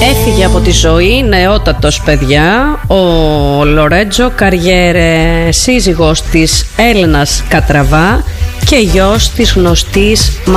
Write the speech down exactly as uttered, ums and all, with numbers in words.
Έφυγε από τη ζωή νεότατος, παιδιά, ο Λορέτζο Καριέρε, σύζυγος της Έλενας Κατραβά και γιος της γνωστής